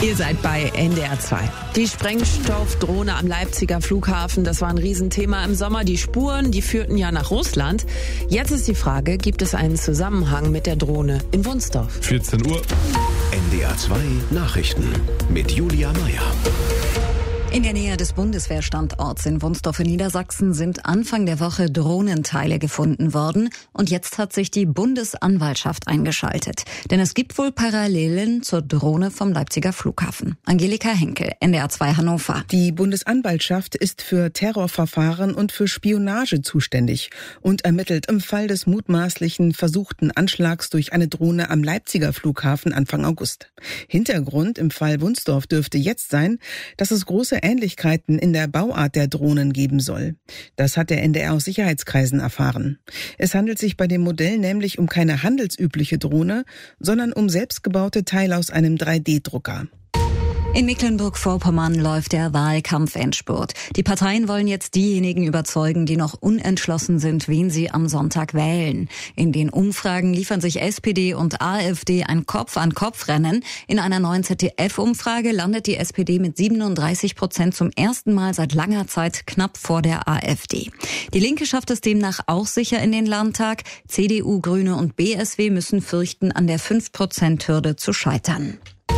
Ihr seid bei NDR 2. Die Sprengstoffdrohne am Leipziger Flughafen, das war ein Riesenthema im Sommer. Die Spuren, die führten ja nach Russland. Jetzt ist die Frage, gibt es einen Zusammenhang mit der Drohne in Wunstorf? 14 Uhr. NDR 2 Nachrichten mit Julia Meyer. In der Nähe des Bundeswehrstandorts in Wunstorf in Niedersachsen sind Anfang der Woche Drohnenteile gefunden worden. Und jetzt hat sich die Bundesanwaltschaft eingeschaltet. Denn es gibt wohl Parallelen zur Drohne vom Leipziger Flughafen. Angelika Henkel, NDR 2 Hannover. Die Bundesanwaltschaft ist für Terrorverfahren und für Spionage zuständig und ermittelt im Fall des mutmaßlichen versuchten Anschlags durch eine Drohne am Leipziger Flughafen Anfang August. Hintergrund im Fall Wunstorf dürfte jetzt sein, dass es große Ähnlichkeiten in der Bauart der Drohnen geben soll. Das hat der NDR aus Sicherheitskreisen erfahren. Es handelt sich bei dem Modell nämlich um keine handelsübliche Drohne, sondern um selbstgebaute Teile aus einem 3D-Drucker. In Mecklenburg-Vorpommern läuft der Wahlkampfendspurt. Die Parteien wollen jetzt diejenigen überzeugen, die noch unentschlossen sind, wen sie am Sonntag wählen. In den Umfragen liefern sich SPD und AfD ein Kopf-an-Kopf-Rennen. In einer neuen ZDF-Umfrage landet die SPD mit 37% zum ersten Mal seit langer Zeit knapp vor der AfD. Die Linke schafft es demnach auch sicher in den Landtag. CDU, Grüne und BSW müssen fürchten, an der 5%-Hürde zu scheitern.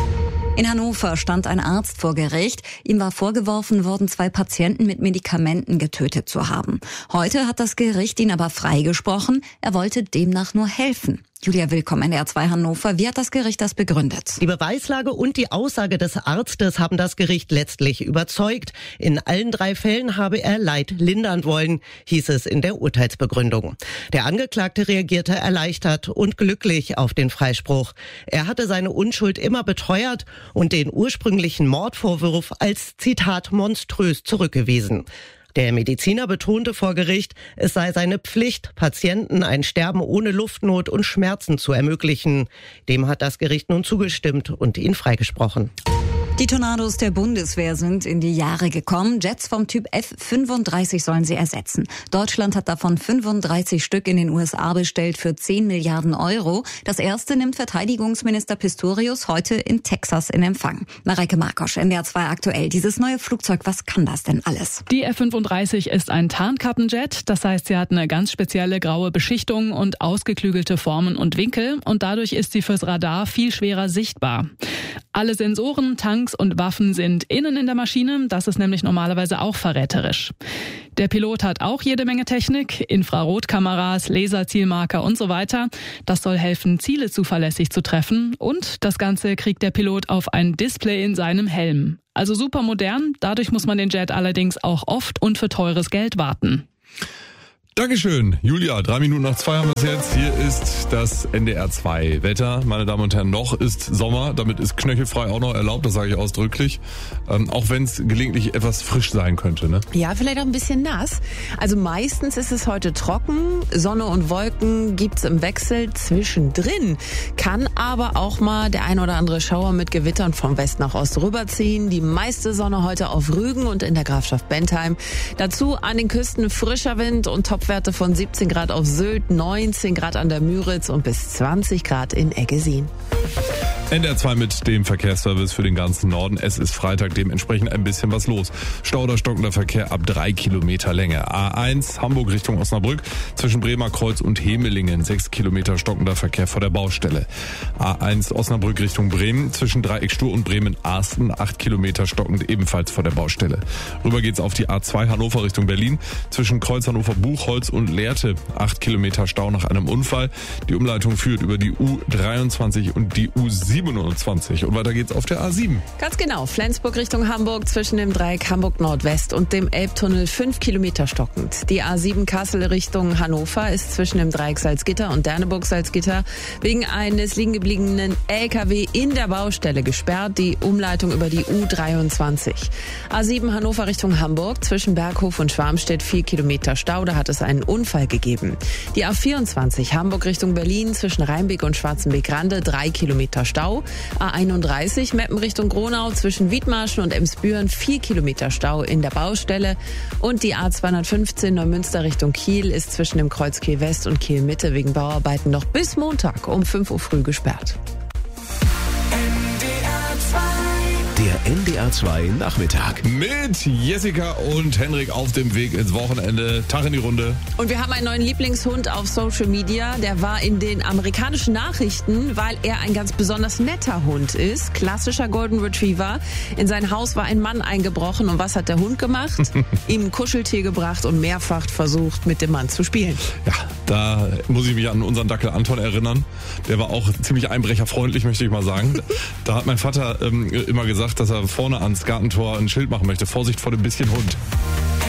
In Hannover stand ein Arzt vor Gericht. Ihm war vorgeworfen worden, 2 Patienten mit Medikamenten getötet zu haben. Heute hat das Gericht ihn aber freigesprochen. Er wollte demnach nur helfen. Julia Willkomm, NDR 2 Hannover. Wie hat das Gericht das begründet? Die Beweislage und die Aussage des Arztes haben das Gericht letztlich überzeugt. In allen 3 Fällen habe er Leid lindern wollen, hieß es in der Urteilsbegründung. Der Angeklagte reagierte erleichtert und glücklich auf den Freispruch. Er hatte seine Unschuld immer beteuert und den ursprünglichen Mordvorwurf als, Zitat, monströs zurückgewiesen. Der Mediziner betonte vor Gericht, es sei seine Pflicht, Patienten ein Sterben ohne Luftnot und Schmerzen zu ermöglichen. Dem hat das Gericht nun zugestimmt und ihn freigesprochen. Die Tornados der Bundeswehr sind in die Jahre gekommen. Jets vom Typ F-35 sollen sie ersetzen. Deutschland hat davon 35 Stück in den USA bestellt für 10 Milliarden Euro. Das erste nimmt Verteidigungsminister Pistorius heute in Texas in Empfang. Mareike Markosch, NDR 2 aktuell. Dieses neue Flugzeug, was kann das denn alles? Die F-35 ist ein Tarnkappenjet. Das heißt, sie hat eine ganz spezielle graue Beschichtung und ausgeklügelte Formen und Winkel. Und dadurch ist sie fürs Radar viel schwerer sichtbar. Alle Sensoren, Tanks und Waffen sind innen in der Maschine. Das ist nämlich normalerweise auch verräterisch. Der Pilot hat auch jede Menge Technik, Infrarotkameras, Laserzielmarker und so weiter. Das soll helfen, Ziele zuverlässig zu treffen. Und das Ganze kriegt der Pilot auf ein Display in seinem Helm. Also super modern. Dadurch muss man den Jet allerdings auch oft und für teures Geld warten. Dankeschön, Julia. 3 Minuten nach 2 haben wir es jetzt. Hier ist das NDR 2 Wetter. Meine Damen und Herren, noch ist Sommer. Damit ist knöchelfrei auch noch erlaubt, das sage ich ausdrücklich. Auch wenn es gelegentlich etwas frisch sein könnte, ne? Ja, vielleicht auch ein bisschen nass. Also meistens ist es heute trocken. Sonne und Wolken gibt's im Wechsel zwischendrin. Kann aber auch mal der ein oder andere Schauer mit Gewittern vom West nach Ost rüberziehen. Die meiste Sonne heute auf Rügen und in der Grafschaft Bentheim. Dazu an den Küsten frischer Wind und Topwerte von 17 Grad auf Sylt, 19 Grad an der Müritz und bis 20 Grad in Eggesin. NDR 2 mit dem Verkehrsservice für den ganzen Norden. Es ist Freitag, dementsprechend ein bisschen was los. Stau oder stockender Verkehr ab 3 Kilometer Länge. A1 Hamburg Richtung Osnabrück zwischen Bremer Kreuz und Hemelingen. 6 Kilometer stockender Verkehr vor der Baustelle. A1 Osnabrück Richtung Bremen zwischen Dreieck Stur und Bremen-Arsten. 8 Kilometer stockend ebenfalls vor der Baustelle. Rüber geht's auf die A2 Hannover Richtung Berlin zwischen Kreuz Hannover Buchholz und Lehrte. 8 Kilometer Stau nach einem Unfall. Die Umleitung führt über die U23 und die U27. Und weiter geht's auf der A7. Ganz genau. Flensburg Richtung Hamburg zwischen dem Dreieck Hamburg Nordwest und dem Elbtunnel 5 Kilometer stockend. Die A7 Kassel Richtung Hannover ist zwischen dem Dreieck Salzgitter und Derneburg Salzgitter wegen eines liegen gebliebenen LKW in der Baustelle gesperrt. Die Umleitung über die U23. A7 Hannover Richtung Hamburg zwischen Berghof und Schwarmstedt 4 Kilometer Stau. Da hat es einen Unfall gegeben. Die A24 Hamburg Richtung Berlin zwischen Rheinbeck und Schwarzenbeck-Rande 3 Kilometer Stau. A31 Meppen Richtung Gronau zwischen Wiedmarschen und Emsbüren 4 Kilometer Stau in der Baustelle. Und die A215 Neumünster Richtung Kiel ist zwischen dem Kreuz Kiel West und Kiel Mitte wegen Bauarbeiten noch bis Montag um 5 Uhr früh gesperrt. NDR 2 SWR2 Nachmittag. Mit Jessica und Henrik auf dem Weg ins Wochenende. Tag in die Runde. Und wir haben einen neuen Lieblingshund auf Social Media. Der war in den amerikanischen Nachrichten, weil er ein ganz besonders netter Hund ist. Klassischer Golden Retriever. In sein Haus war ein Mann eingebrochen. Und was hat der Hund gemacht? Ihm ein Kuscheltier gebracht und mehrfach versucht, mit dem Mann zu spielen. Ja, da muss ich mich an unseren Dackel Anton erinnern. Der war auch ziemlich einbrecherfreundlich, möchte ich mal sagen. Da hat mein Vater immer gesagt, dass er vorne ans Gartentor ein Schild machen möchte. Vorsicht vor dem bisschen Hund.